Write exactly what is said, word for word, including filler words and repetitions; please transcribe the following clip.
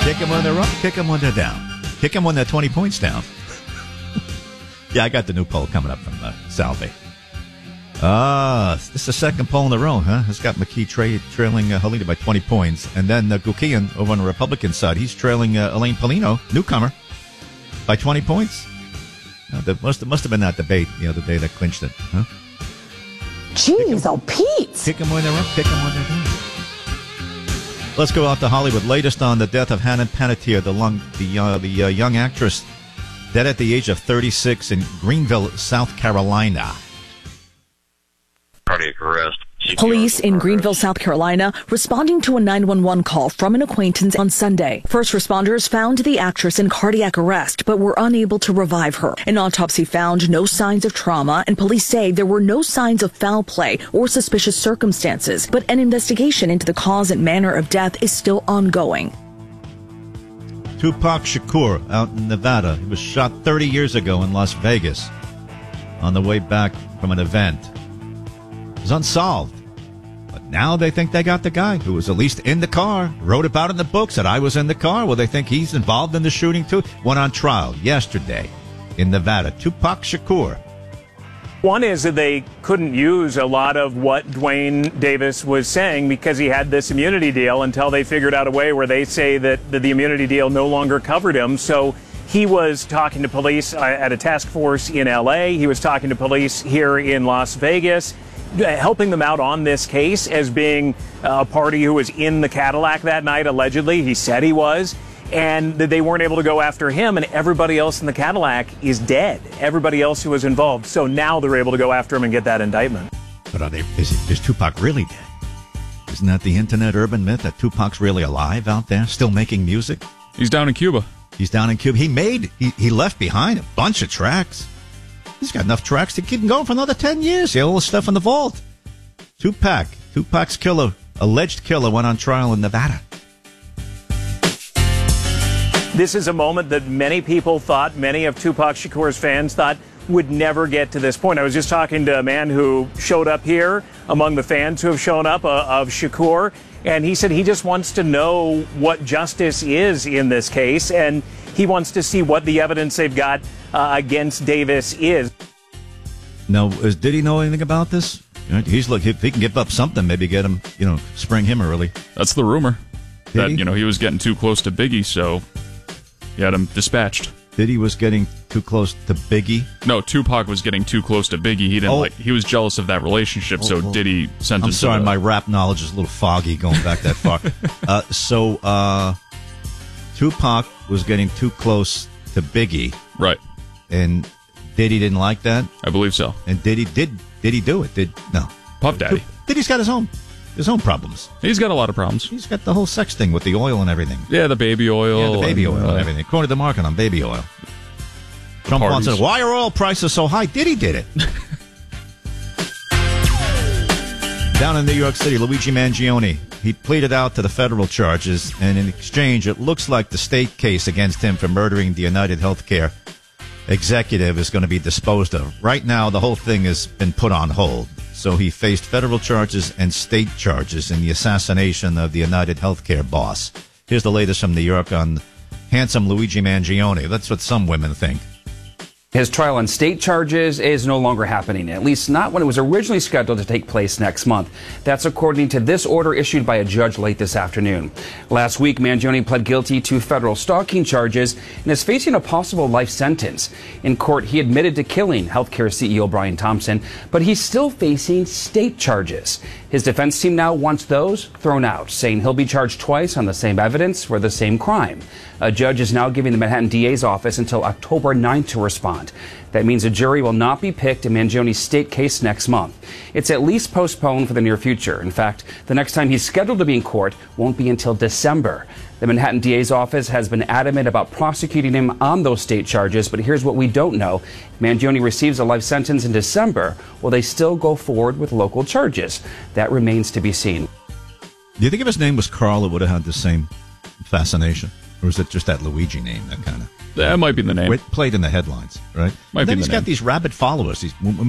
Kick them when they're up, kick them when they're down. Kick them when they're twenty points down. Yeah, I got the new poll coming up from uh, Salve. Ah, uh, this is the second poll in a row, huh? It's got McKee tra- trailing uh, Helena by twenty points. And then uh, Gukian over on the Republican side, he's trailing uh, Elaine Paulino, newcomer, by twenty points. Uh, there must, must have been that debate the other day that clinched it, huh? Jeez, oh, Pete. Kick them when they're up, kick them when they're down. Let's go out to Hollywood. Latest on the death of Hannah Panettiere, the, lung, the, uh, the uh, young actress, dead at the age of thirty-six in Greenville, South Carolina. Cardiac arrest. Police in Greenville, South Carolina, responding to a nine one one call from an acquaintance on Sunday. First responders found the actress in cardiac arrest, but were unable to revive her. An autopsy found no signs of trauma, and police say there were no signs of foul play or suspicious circumstances, but an investigation into the cause and manner of death is still ongoing. Tupac Shakur out in Nevada. He was shot thirty years ago in Las Vegas on the way back from an event. It was unsolved. But now they think they got the guy who was at least in the car, wrote about it in the book, said I was in the car. Well, they think he's involved in the shooting too. Went on trial yesterday in Nevada. Tupac Shakur. One is that they couldn't use a lot of what Dwayne Davis was saying because he had this immunity deal until they figured out a way where they say that the immunity deal no longer covered him. So he was talking to police at a task force in L A. He was talking to police here in Las Vegas, helping them out on this case as being a party who was in the Cadillac that night, allegedly. He said he was. And that they weren't able to go after him, and everybody else in the Cadillac is dead. Everybody else who was involved. So now they're able to go after him and get that indictment. But are they, is, it, is Tupac really dead? Isn't that the internet urban myth that Tupac's really alive out there, still making music? He's down in Cuba. He's down in Cuba. He made, he, he left behind a bunch of tracks. He's got enough tracks to keep him going for another ten years. He had all the stuff in the vault. Tupac, Tupac's killer, alleged killer, went on trial in Nevada. This is a moment that many people thought, many of Tupac Shakur's fans thought would never get to this point. I was just talking to a man who showed up here among the fans who have shown up uh, of Shakur, and he said he just wants to know what justice is in this case, and he wants to see what the evidence they've got uh, against Davis is. Now, is, did he know anything about this? He's look, if he can give up something, maybe get him, you know, spring him early. That's the rumor. Did that, he? you know, he was getting too close to Biggie, so he had him dispatched. Diddy was getting too close to Biggie? No, Tupac was getting too close to Biggie. He didn't oh. like. He was jealous of that relationship, oh, so oh. Diddy sent him. I'm sorry, to the, my rap knowledge is a little foggy going back that far. uh, so, uh, Tupac was getting too close to Biggie, right? And Diddy didn't like that. I believe so. And Diddy did. Did he do it? Did no? Puff Daddy. Diddy's got his own. His own problems. He's got a lot of problems. He's got the whole sex thing with the oil and everything. Yeah, the baby oil. Yeah, the baby and, oil uh, and everything. According to the market on baby oil. Trump wants to know, why are oil prices so high? Diddy did it. Down in New York City, Luigi Mangione, he pleaded out to the federal charges, and in exchange, it looks like the state case against him for murdering the United Healthcare executive is going to be disposed of. Right now, the whole thing has been put on hold. So he faced federal charges and state charges in the assassination of the United Healthcare boss. Here's the latest from New York on handsome Luigi Mangione. That's what some women think. His trial on state charges is no longer happening, at least not when it was originally scheduled to take place next month. That's according to this order issued by a judge late this afternoon. Last week, Mangione pled guilty to federal stalking charges and is facing a possible life sentence. In court, he admitted to killing healthcare C E O Brian Thompson, but he's still facing state charges. His defense team now wants those thrown out, saying he'll be charged twice on the same evidence for the same crime. A judge is now giving the Manhattan D A's office until October ninth to respond. That means a jury will not be picked in Mangione's state case next month. It's at least postponed for the near future. In fact, the next time he's scheduled to be in court won't be until December. The Manhattan D A's office has been adamant about prosecuting him on those state charges, but here's what we don't know. If Mangione receives a life sentence in December, will they still go forward with local charges? That remains to be seen. Do you think if his name was Carl, it would have had the same fascination? Or is it just that Luigi name, that kind of? That might be the name. Played in the headlines, right? Might and then be he's the got name. these rabid followers. He's